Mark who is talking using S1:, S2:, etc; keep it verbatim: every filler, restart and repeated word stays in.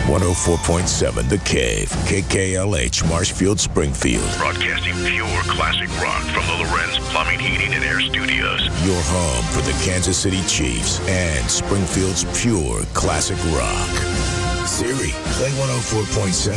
S1: one oh four point seven The Cave, K K L H, Marshfield, Springfield.
S2: Broadcasting pure classic rock from the Lorenz Plumbing, Heating, and Air Studios.
S1: Your home for the Kansas City Chiefs and Springfield's pure classic rock. Siri, play one oh four point seven